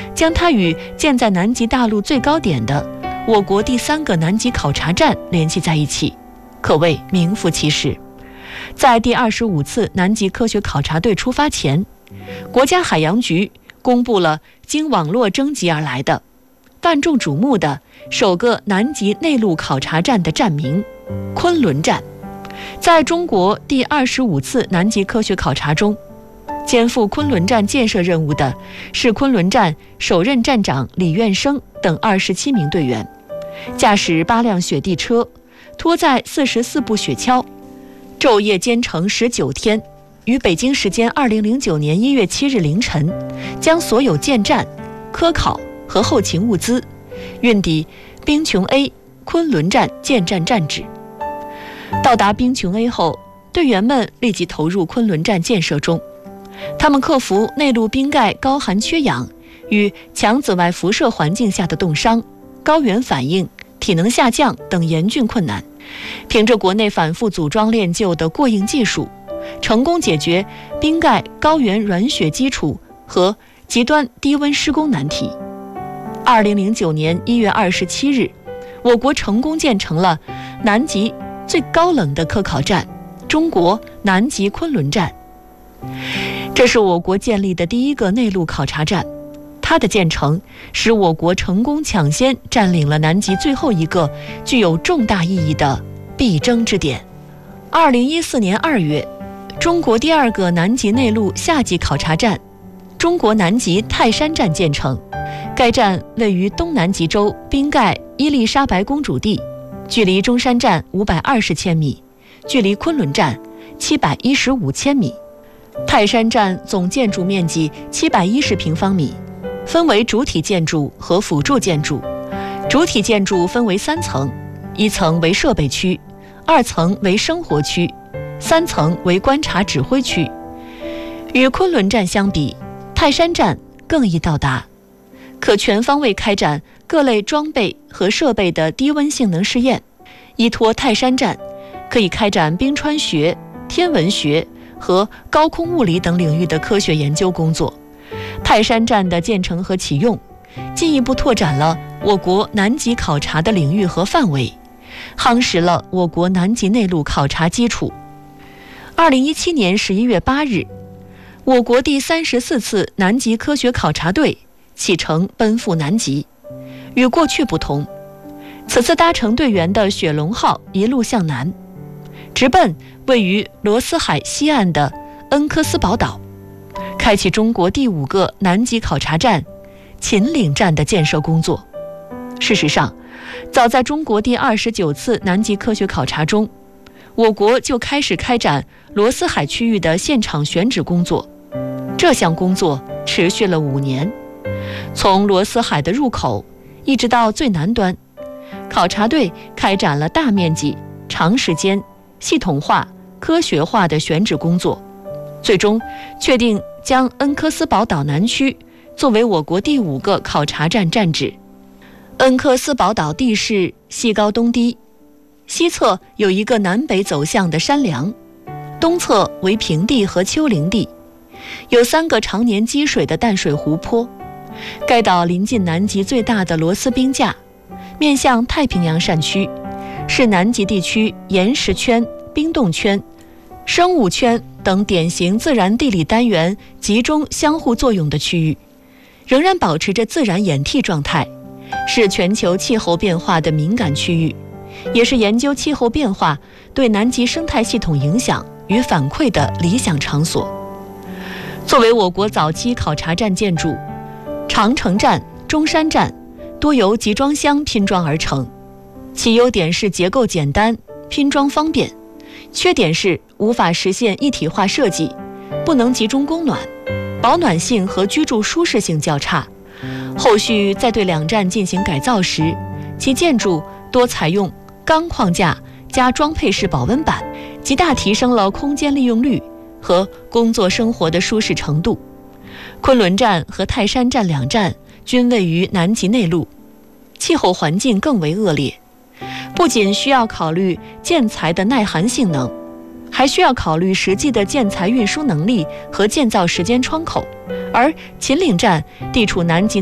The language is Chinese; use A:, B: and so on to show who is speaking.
A: 将它与建在南极大陆最高点的我国第3个南极考察站联系在一起，可谓名副其实。在第25次南极科学考察队出发前，国家海洋局公布了经网络征集而来的万众瞩目的首个南极内陆考察站的站名——昆仑站。在中国第25次南极科学考察中，肩负昆仑站建设任务的是昆仑站首任站长李愿生等27名队员，驾驶8辆雪地车，拖载44部雪橇，昼夜兼程19天，于北京时间2009年1月7日凌晨，将所有建站、科考和后勤物资运抵冰琼 A 昆仑站建站站址。到达冰琼 A 后，队员们立即投入昆仑站建设中。他们克服内陆冰盖高寒缺氧与强紫外辐射环境下的冻伤、高原反应、体能下降等严峻困难，凭着国内反复组装炼就的过硬技术，成功解决冰盖高原软雪基础和极端低温施工难题。2009年1月27日，我国成功建成了南极最高冷的科考站——中国南极昆仑站。这是我国建立的第一个内陆考察站，它的建成使我国成功抢先占领了南极最后一个具有重大意义的必争之点。2014年2月，中国第2个南极内陆夏季考察站——中国南极泰山站建成。该站位于东南极洲冰盖伊丽莎白公主地，距离中山站520千米，距离昆仑站715千米。泰山站总建筑面积710平方米，分为主体建筑和辅助建筑。主体建筑分为3层，1层为设备区，2层为生活区，3层为观察指挥区。与昆仑站相比，泰山站更易到达，可全方位开展各类装备和设备的低温性能试验。依托泰山站，可以开展冰川学、天文学和高空物理等领域的科学研究工作。泰山站的建成和启用，进一步拓展了我国南极考察的领域和范围，夯实了我国南极内陆考察基础。2017年11月8日，我国第34次南极科学考察队启程奔赴南极。与过去不同，此次搭乘队员的雪龙号一路向南，直奔位于罗斯海西岸的恩科斯堡岛，开启中国第5个南极考察站秦岭站的建设工作。事实上，早在中国第29次南极科学考察中，我国就开始开展罗斯海区域的现场选址工作。这项工作持续了5年，从罗斯海的入口一直到最南端，考察队开展了大面积、长时间、系统化、科学化的选址工作，最终确定将恩科斯堡岛南区作为我国第5个考察站站址。恩科斯堡岛地势西高东低，西侧有一个南北走向的山梁，东侧为平地和丘陵地，有3个常年积水的淡水湖泊。该岛临近南极最大的罗斯冰架，面向太平洋扇区，是南极地区岩石圈、冰冻圈、生物圈等典型自然地理单元集中相互作用的区域，仍然保持着自然掩替状态，是全球气候变化的敏感区域，也是研究气候变化对南极生态系统影响与反馈的理想场所。作为我国早期考察站建筑，长城站、中山站多由集装箱拼装而成，其优点是结构简单，拼装方便，缺点是无法实现一体化设计，不能集中供暖，保暖性和居住舒适性较差。后续在对2站进行改造时，其建筑多采用钢框架加装配式保温板，极大提升了空间利用率和工作生活的舒适程度。昆仑站和泰山站2站均位于南极内陆，气候环境更为恶劣，不仅需要考虑建材的耐寒性能，还需要考虑实际的建材运输能力和建造时间窗口。而秦岭站地处南极